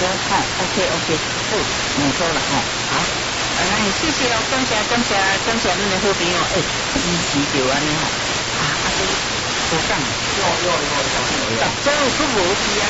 好 ，OK，好，没错了，好，谢谢哦，感谢恁的好朋友，支持着安尼吼，多讲，早出无去啊，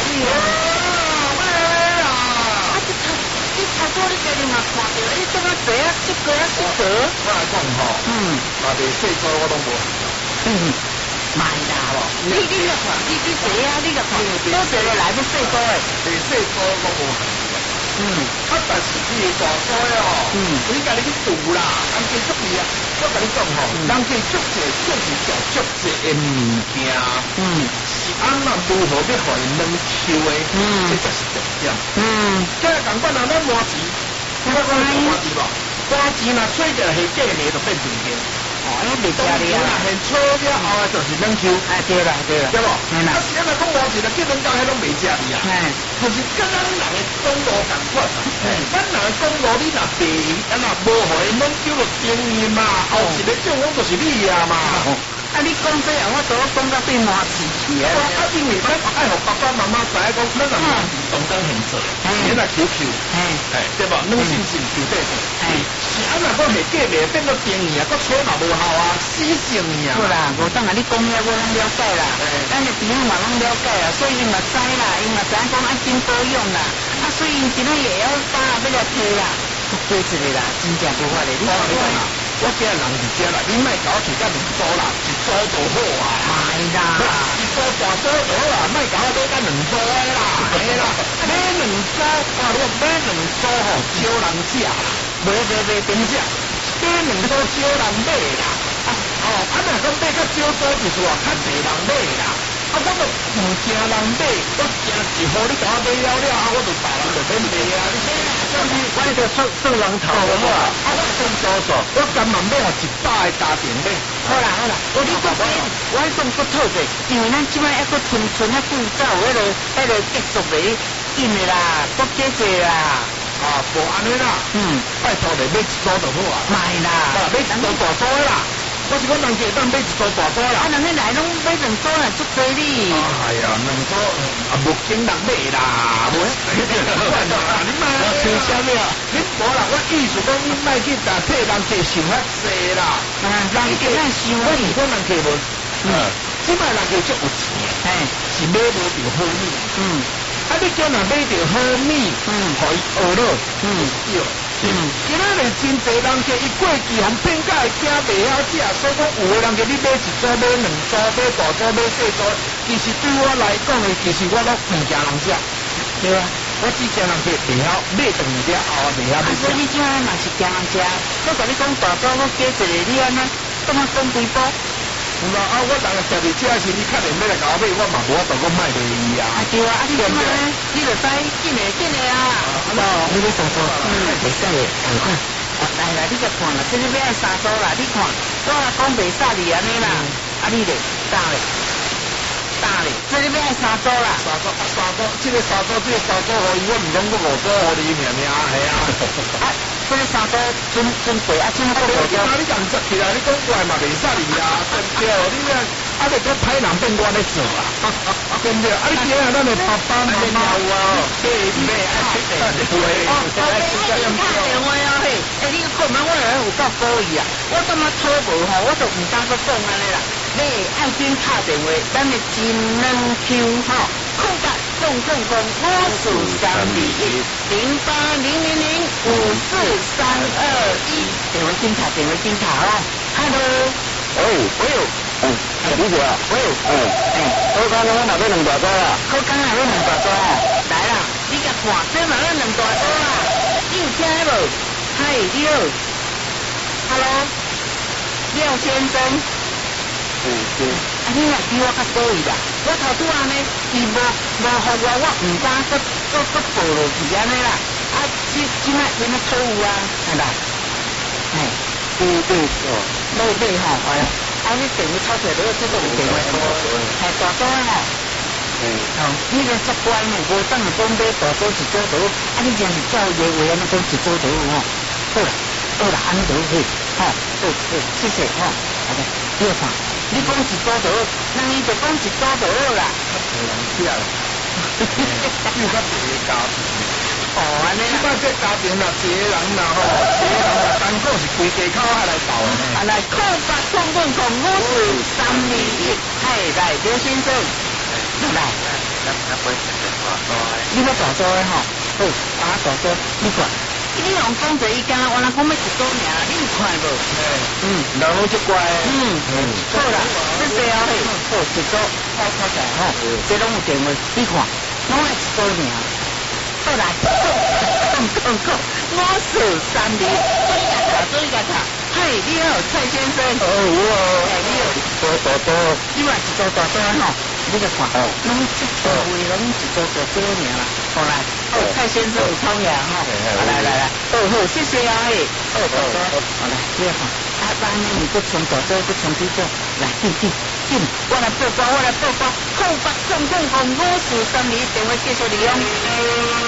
你差不多你家己嘛看到，你这么济啊，这个啊，这个， 我来讲吼，嘛袂细做我拢无。 买啦，你就看，你坐啊，你就看，多坐落来要细多诶， 袂细做我无。但是伊会大衰哦，你家己去赌啦，人家足易啊，我甲你讲吼，人家足济就是食足济诶物件，是安那如何要互伊能抽诶，这才是重点。今日共款人咱麻糍，你捌讲麻糍无？麻糍若吹着是假面就变正面。 袂食哩啊！ 现炒了后就是冷抽。 对啦，对无？ 啊，是安尼讲麻糍就叫人家迄拢袂食哩啊。就是跟咱人的公路共款啊。咱人的公路你若白，啊若无互伊冷抽就定义嘛，后一个种拢就是你啊嘛。 你讲这样，我都讲到对麻糍去啊！ 因为咱爱互爸爸妈妈知影讲，咱若麻糍当当现做，你若 QQ，对无？软心心 Q 底做，是安那讲下假袂变到定义啊，佫吹嘛无效啊，死性啊！ 好啦，无当然你讲了我拢了解啦，咱的朋友嘛拢了解啦，所以伊嘛知啦，伊嘛知影讲爱怎保养啦，所以因今仔也要把要来提啦，加一个啦，真正无法咧，你讲我家人是这啦，你莫搞其他2组啦，1组就好啊。 係啦 ，1组大组就好啦，莫搞买甲2组的啦，係啦，买2组，如果买2组吼，少人食啦，袂顶食，买2组少人买啦，若讲买较少组就是话较侪人买啦。我都唔惊人买，我惊一号你甲我买了，我就别人就免买啊！你说，我这算人头好啊！我算多数，我甘愿买100个家庭买。 好啦，我你讲我讲佫讨者，因为咱即摆还佫存啊古早迄个结束的紧的啦，佫加济啦。 无安尼啦。拜托你买1组就好啊。 买啦， 买1组大组的啦。我是讲人家当买1组大组啦。 人家来拢买2组啦，足济哩。 哎呀，2组无经人买啦，无。你莫想啥物啊？你无啦，我意思讲你莫去甲替人家想遐济啦。人家想，我是讲人家无。即摆人家足有钱，是买无着好米。你叫人买着好米，互伊学了，对。今仔日真侪人家伊过期互骗甲会惊袂晓食，所以讲有的人家你买1组、买2组、买大组、买细组，其实对我来讲的，其实我拢唔惊人食，对啊，我只惊人家袂晓买长了后袂晓买。 所以你即摆嘛是惊人食，我甲你讲大组我加一个，你安怎怎么讲几包？ 我人食伫遮时，你确定要来甲我买，我嘛无法度讲卖袂伊啊。 对啊，你即摆你就知紧的啊。你要3组，袂使的，来，你就看啦，这里要爱3组啦，你看，我讲袂使你安尼啦，你咧，打咧，这里要爱3组啦。 3组，这个3组，互伊，我唔讲我5组互你命，系啊。 这个3组准备啊，怎么个你人执起来，你讲怪嘛袂使你啊，对不对？你啊，你个歹人变我咧做啊，对不对？你今日咱的爸爸妈妈有啊，对，爱出电话， 打电话啊嘿，你看嘛，我有够故意啊，我感觉讨无吼，我就唔敢搁讲安尼啦。你爱紧打电话，咱的智能 Q 吼，空格我数32000054321，电话紧查哦 ，Hello， 李姐，好刚刚我买2大组啦， 好刚买2大组哦，来啦，你甲看，这买2大组啦，你有听无？嗨，你好 ，Hello，廖先生。你若比我较故意啦，我头拄安尼，伊无互我唔敢搁报落去安尼啦。即摆你们错误啊，系啦，对，吼，哎呀，你电话抄出来，你这个电话系大组啊，你个足乖呢，无当讲买大组1组就，你真是照爷话安尼讲1组就好啦，安尼就好，谢谢吼，好的，第二款。你讲1组就好，人伊就讲1组就好啦。 人食啦，你较别家庭。 哦，安尼即摆这家庭啦，一个人啦吼，一个人啦，单个是规家口下来斗的。 啊来，空八空空空五四三二一，嘿，来刘先生，来，你要大多的吼，好，打大多，你看。你用讲这一家，我来讲要一多尔，你有看无？ 人拢足乖。 好啦，这些啊，好一多，好起来吼，这拢有电话，你看，拢爱一多尔。好来，讲，我是三二，做一个他，嘿，你好，蔡先生。 哦，你好。 你好， 多， 你嘛一多吼。你个看，拢这座位拢一座多年啦，好来，蔡先生有冲呀哈，来，好，谢谢啊嘿，好，来，你看，啊，班你不从左走，不从右走，来，进，我来报告，空8005542电话继续利用。